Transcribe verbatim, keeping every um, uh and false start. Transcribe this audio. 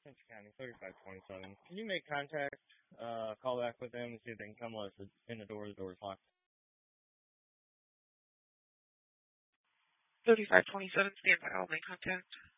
Pinch County, thirty-five twenty-seven. Can you make contact, uh, call back with them and see if they can come let us in the door? The door's locked. thirty-five twenty-seven, stand by, I'll make contact.